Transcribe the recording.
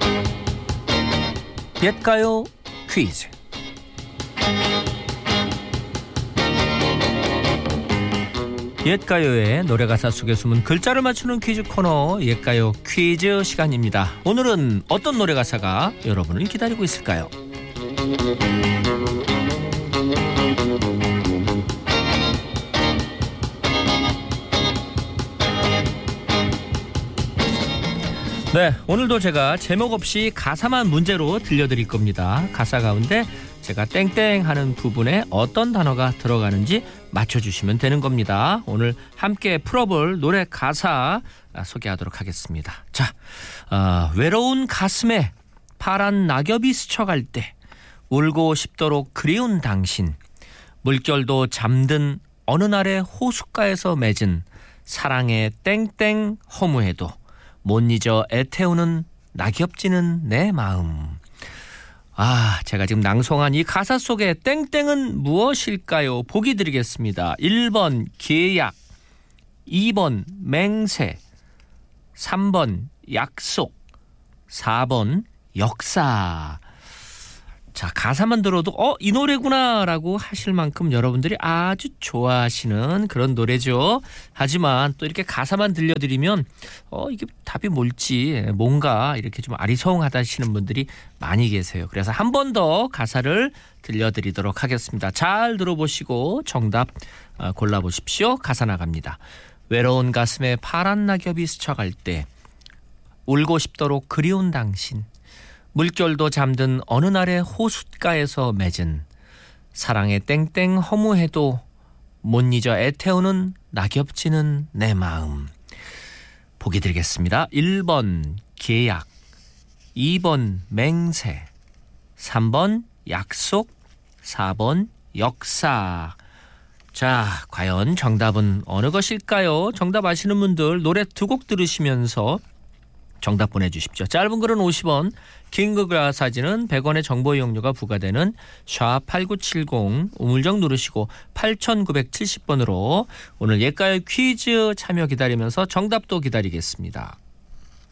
옛가요 퀴즈. 옛가요의 노래가사 속에 숨은 글자를 맞추는 퀴즈 코너 옛가요 퀴즈 시간입니다. 오늘은 어떤 노래가사가 여러분을 기다리고 있을까요? 네, 오늘도 제가 제목 없이 가사만 문제로 들려드릴 겁니다. 가사 가운데 제가 땡땡 하는 부분에 어떤 단어가 들어가는지 맞춰주시면 되는 겁니다. 오늘 함께 풀어볼 노래 가사 소개하도록 하겠습니다. 자, 외로운 가슴에 파란 낙엽이 스쳐갈 때 울고 싶도록 그리운 당신, 물결도 잠든 어느 날의 호숫가에서 맺은 사랑의 땡땡 허무해도 못 잊어 애태우는 낙엽지는 내 마음. 제가 지금 낭송한 이 가사 속의 땡땡은 무엇일까요? 보기 드리겠습니다. 1번 계약, 2번 맹세, 3번 약속, 4번 역사. 자, 가사만 들어도 이 노래구나 라고 하실 만큼 여러분들이 아주 좋아하시는 그런 노래죠. 하지만 또 이렇게 가사만 들려드리면 이게 답이 뭘지 뭔가 이렇게 좀 아리송하다 하시는 분들이 많이 계세요. 그래서 한 번 더 가사를 들려드리도록 하겠습니다. 잘 들어보시고 정답 골라보십시오. 가사 나갑니다. 외로운 가슴에 파란 낙엽이 스쳐갈 때 울고 싶도록 그리운 당신, 물결도 잠든 어느 날의 호숫가에서 맺은 사랑의 땡땡 허무해도 못 잊어 애태우는 낙엽지는 내 마음. 보기 드리겠습니다. 1번 계약, 2번 맹세, 3번 약속, 4번 역사. 자, 과연 정답은 어느 것일까요? 정답 아시는 분들 노래 두 곡 들으시면서 정답 보내주십시오. 짧은 글은 50원, 긴 글과 사진은 100원의 정보 이용료가 부과되는 샵8970 우물정 누르시고 8970번으로 오늘 옛가요 퀴즈 참여 기다리면서 정답도 기다리겠습니다.